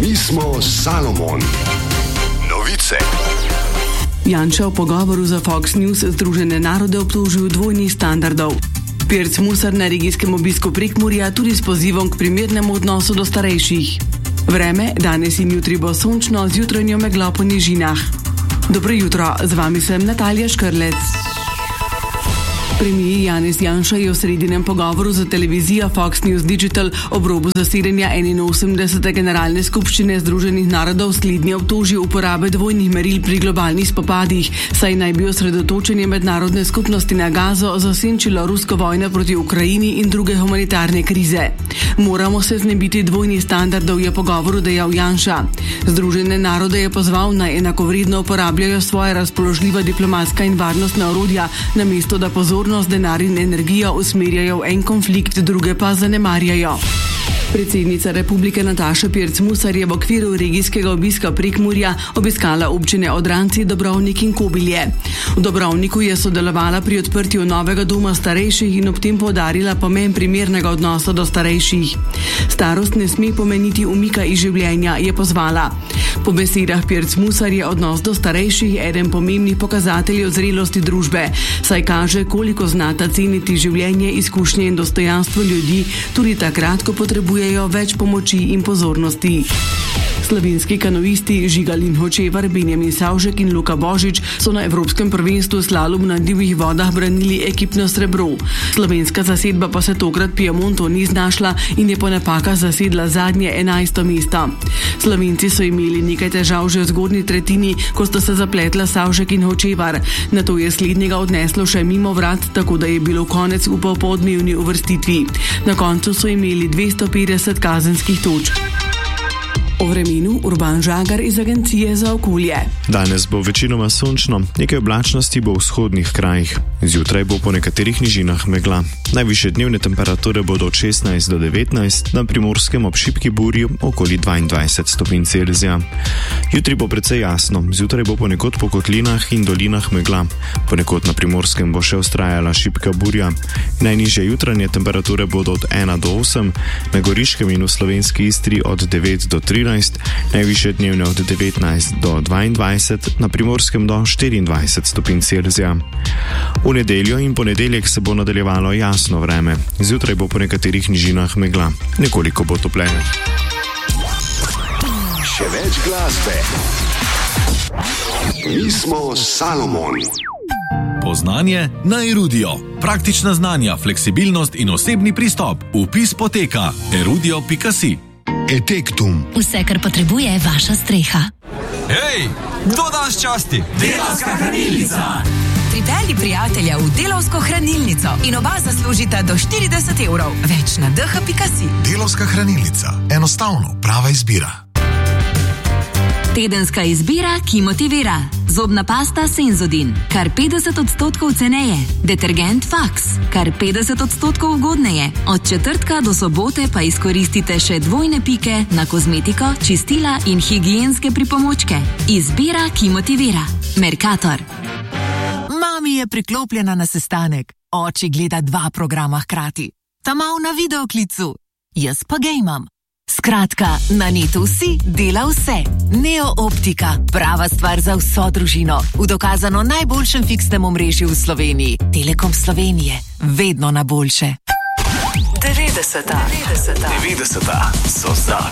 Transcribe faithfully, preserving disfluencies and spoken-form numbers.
Mi smo Salomon. Novice. Janša v pogovoru za Fox News Združene narode obtožil dvojnih standardov. Pirc Musar na regijskem obisku Prekmurja tudi s pozivom k primernemu odnosu do starejših. Vreme, danes in jutri bo sončno z jutranjo meglo po nižinah. Dobro jutro, z vami sem Natalija Škrlec. Premijer Janez Janša je v sredinem pogovoru za televizijo Fox News Digital ob robu zasedanja enainosemdesete generalne skupščine Združenih narodov slednje obtožil uporabe dvojnih meril pri globalnih spopadih, saj naj bi osredotočenje mednarodne skupnosti na Gazo zasenčilo rusko vojno proti Ukrajini in druge humanitarne krize. Moramo se znebiti dvojnih standardov, je pogovoru dejal Janša. Združene narode je pozval, naj enakovredno uporabljajo svoje razpoložljiva diplomatska in varnostna orodja, namesto da pozornost, denar in energijo usmerjajo v en konflikt, druge pa zanemarjajo. Predsednica republike Nataša Pirc Musar je v okviru regijskega obiska Prekmurja obiskala občine Odranci, Dobrovnik in Kobilje. V Dobrovniku je sodelovala pri odprtju novega doma starejših in ob tem poudarila pomen primernega odnosa do starejših. Starost ne sme pomeniti umika iz življenja, je pozvala. Po besedah Pirc Musar je odnos do starejših eden pomembnih pokazateljev zrelosti družbe, saj kaže, koliko znata ceniti življenje, izkušnje in dostojanstvo ljudi, tudi takrat, ko potrebujejo več pomoči in pozornosti. Slovenski kanoisti Žigalin Hočevar, Benjamin Savšek in Luka Božič so na Evropskem prvenstvu slalom na divjih vodah branili ekipno srebro. Slovenska zasedba pa se tokrat Piemontu ni znašla in je po napakah zasedla zadnje enajsto mesto. Slovenci so imeli nekaj težav že v zgodnji tretjini, ko sta se zapletla Savšek in Hočevar. Nato je slednjega odneslo še mimo vrat, tako da je bilo konec upal po odmevni uvrstitvi. Na koncu so imeli dvesto petdeset kazenskih točk. O vremenu Urban Žagar iz Agencije za okolje. Danes bo večinoma sončno, nekaj oblačnosti bo v vzhodnih krajih. Zjutraj bo po nekaterih nižinah megla. Najvišje dnevne temperature bodo od šestnajst do devetnajst, na Primorskem ob šibki burji okoli dvaindvajset stopinj Celzija. Jutri bo precej jasno, zjutraj bo ponekod po kotlinah in dolinah megla. Ponekod na Primorskem bo še vztrajala šibka burja. Najnižje jutranje temperature bodo od ena do osem, na Goriškem in v slovenski Istri od devet do trinajst, najvišje dnevne od devetnajst do dvaindvajset, na Primorskem do štiriindvajset stopinj Celzija. V nedeljo in ponedeljek se bo nadaljevalo jasno vreme. Zjutraj bo po nekaterih nižinah megla. Nekoliko bo topleje. Še več glasbe. Mi smo Salomon. Poznanje na Erudio. Praktična znanja, fleksibilnost in osebni pristop. Vpis poteka erudio pika si. Etektum. Vse, kar potrebuje vaša streha. Hej, kdo danes časti? Delavska hranilnica. Pripelji prijatelja v Delavsko hranilnico in oba zaslužita do štirideset evrov. Več na d h pika si. Delavska hranilnica. Enostavno, prava izbira. Tedenska izbira, ki motivira. Zobna pasta Senzodin, kar petdeset odstotkov ceneje. Detergent Fax, kar petdeset odstotkov ugodneje. Od četrtka do sobote pa izkoristite še dvojne pike na kozmetiko, čistila in higienske pripomočke. Izbira, ki motivira. Mercator. Mami je priklopljena na sestanek. Oči gleda dva programa hkrati. Ta mal na videoklicu. Jaz pa gejmam. Skratka, na netu si dela vse. Neo Optika, prava stvar za vso družino. V dokazano najboljšem fiksnem omrežju v Sloveniji. Telekom Slovenije, vedno na boljše. devetdeseta. devetdeseta so za